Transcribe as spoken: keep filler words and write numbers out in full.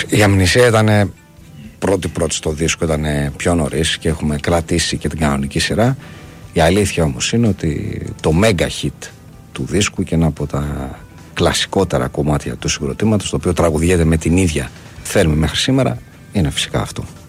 Η Αμνησία ήταν πρώτη-πρώτη στο δίσκο, ήταν πιο νωρίς και έχουμε κρατήσει και την κανονική σειρά. Η αλήθεια όμως είναι ότι το mega hit του δίσκου και ένα από τα κλασικότερα κομμάτια του συγκροτήματος, το οποίο τραγουδιέται με την ίδια θέρμη μέχρι σήμερα, είναι φυσικά αυτό.